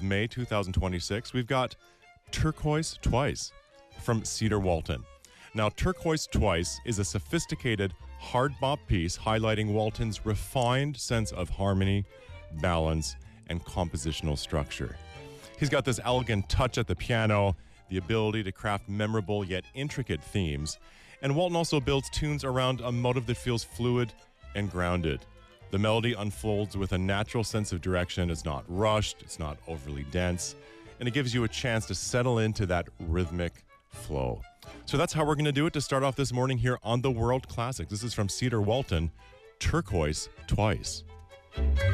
May 2026, we've got Turquoise Twice from Cedar Walton. Now, Turquoise Twice is a sophisticated hard bop piece highlighting Walton's refined sense of harmony, balance, and compositional structure. He's got this elegant touch at the piano, the ability to craft memorable yet intricate themes, and Walton also builds tunes around a motive that feels fluid and grounded. The melody unfolds with a natural sense of direction. It's not rushed, it's not overly dense, and it gives you a chance to settle into that rhythmic flow. So that's how we're going to do it to start off this morning here on The World Classic. This is from Cedar Walton, Turquoise Twice.